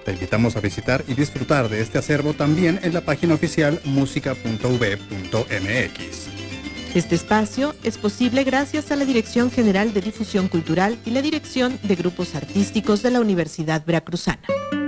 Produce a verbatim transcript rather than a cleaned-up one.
Te invitamos a visitar y disfrutar de este acervo también en la página oficial música punto u b punto m x. Este espacio es posible gracias a la Dirección General de Difusión Cultural y la Dirección de Grupos Artísticos de la Universidad Veracruzana.